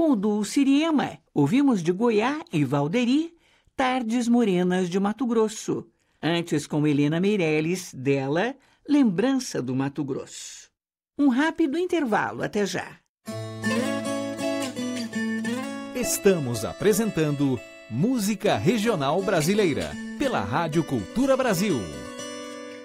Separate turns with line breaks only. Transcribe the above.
Com o duo Siriema, ouvimos de Goiás e Valderi, Tardes Morenas de Mato Grosso. Antes, com Helena Meirelles, dela, Lembrança do Mato Grosso. Um rápido intervalo, até já.
Estamos apresentando Música Regional Brasileira, pela Rádio Cultura Brasil.